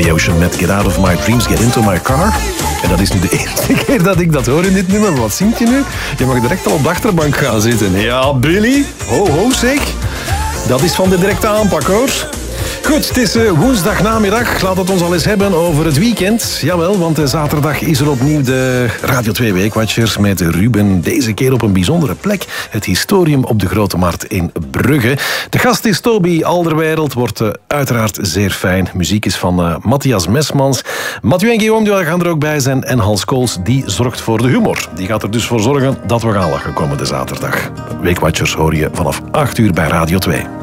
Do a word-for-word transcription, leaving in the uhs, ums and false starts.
Billy Ocean met Get Out of My Dreams, Get Into My Car. En dat is nu de eerste keer dat ik dat hoor in dit nummer. Wat zingt je nu? Je mag direct al op de achterbank gaan zitten. Ja, Billy. Ho, ho, zeg. Dat is van de directe aanpak, hoor. Goed, het is uh, woensdagnamiddag. Laat het ons al eens hebben over het weekend. Jawel, want uh, zaterdag is er opnieuw de Radio twee Weekwatchers met Ruben. Deze keer op een bijzondere plek. Het Historium op de Grote Markt in Brugge. De gast is Toby Alderweireld. Wordt uh, uiteraard zeer fijn. Muziek is van uh, Matthias Mesmans. Mathieu en Guillaume die gaan er ook bij zijn. En Hans Kools, die zorgt voor de humor. Die gaat er dus voor zorgen dat we gaan lachen komende zaterdag. Weekwatchers hoor je vanaf acht uur bij Radio twee.